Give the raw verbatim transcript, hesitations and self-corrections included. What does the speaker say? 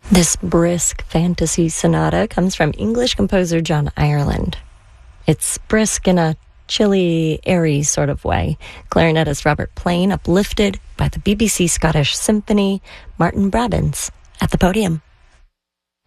This brisk fantasy sonata comes from English composer John Ireland. It's brisk in a chilly, airy sort of way. Clarinetist Robert Plain, uplifted by the B B C Scottish Symphony, Martin Brabants at the podium.